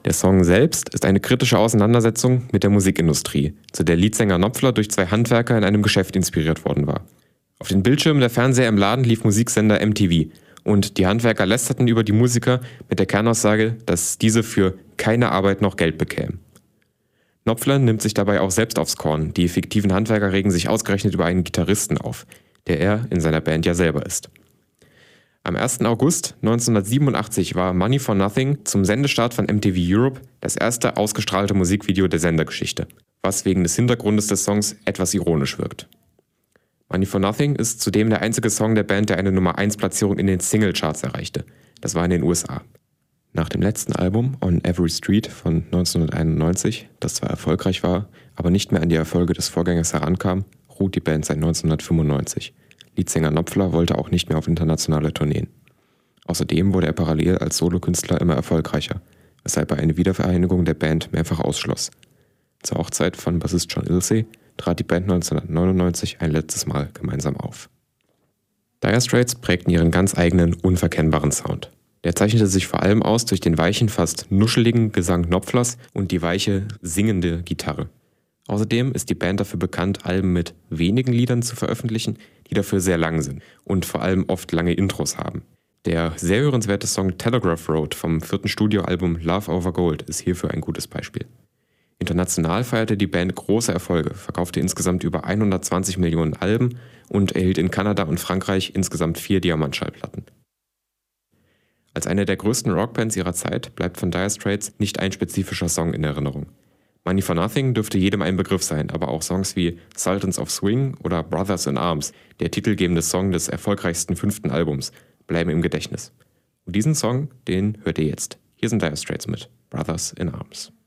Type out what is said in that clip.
Der Song selbst ist eine kritische Auseinandersetzung mit der Musikindustrie, zu der Leadsänger Knopfler durch zwei Handwerker in einem Geschäft inspiriert worden war. Auf den Bildschirmen der Fernseher im Laden lief Musiksender MTV und die Handwerker lästerten über die Musiker mit der Kernaussage, dass diese für keine Arbeit noch Geld bekämen. Knopfler nimmt sich dabei auch selbst aufs Korn. Die fiktiven Handwerker regen sich ausgerechnet über einen Gitarristen auf, der er in seiner Band ja selber ist. Am 1. August 1987 war Money for Nothing zum Sendestart von MTV Europe das erste ausgestrahlte Musikvideo der Sendergeschichte, was wegen des Hintergrundes des Songs etwas ironisch wirkt. Money for Nothing ist zudem der einzige Song der Band, der eine Nummer-1-Platzierung in den Singlecharts erreichte. Das war in den USA. Nach dem letzten Album On Every Street von 1991, das zwar erfolgreich war, aber nicht mehr an die Erfolge des Vorgängers herankam, ruht die Band seit 1995. Leadsänger Knopfler wollte auch nicht mehr auf internationale Tourneen. Außerdem wurde er parallel als Solokünstler immer erfolgreicher, weshalb er eine Wiedervereinigung der Band mehrfach ausschloss. Zur Hochzeit von Bassist John Ilsey trat die Band 1999 ein letztes Mal gemeinsam auf. Dire Straits prägten ihren ganz eigenen, unverkennbaren Sound. Der zeichnete sich vor allem aus durch den weichen, fast nuscheligen Gesang Knopflers und die weiche, singende Gitarre. Außerdem ist die Band dafür bekannt, Alben mit wenigen Liedern zu veröffentlichen, die dafür sehr lang sind und vor allem oft lange Intros haben. Der sehr hörenswerte Song Telegraph Road vom 4. Studioalbum Love Over Gold ist hierfür ein gutes Beispiel. International feierte die Band große Erfolge, verkaufte insgesamt über 120 Millionen Alben und erhielt in Kanada und Frankreich insgesamt 4 Diamantschallplatten. Als eine der größten Rockbands ihrer Zeit bleibt von Dire Straits nicht ein spezifischer Song in Erinnerung. Money for Nothing dürfte jedem ein Begriff sein, aber auch Songs wie Sultans of Swing oder Brothers in Arms, der titelgebende Song des erfolgreichsten 5. Albums, bleiben im Gedächtnis. Und diesen Song, den hört ihr jetzt. Hier sind Dire Straits mit Brothers in Arms.